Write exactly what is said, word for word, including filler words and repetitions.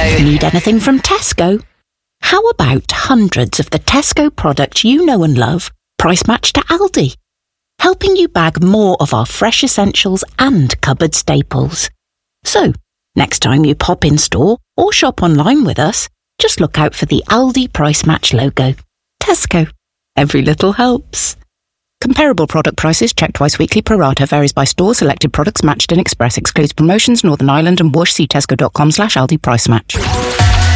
Tesco. Need anything from Tesco? How about hundreds of the Tesco products you know and love, price matched to Aldi? Helping you bag more of our fresh essentials and cupboard staples. So, next time you pop in store or shop online with us, just look out for the Aldi Price Match logo. Tesco. Every little helps. Comparable product prices checked twice weekly pro rata varies by store. Selected products matched in Express excludes promotions Northern Ireland and Whoosh. See tesco.com slash Aldi Price Match.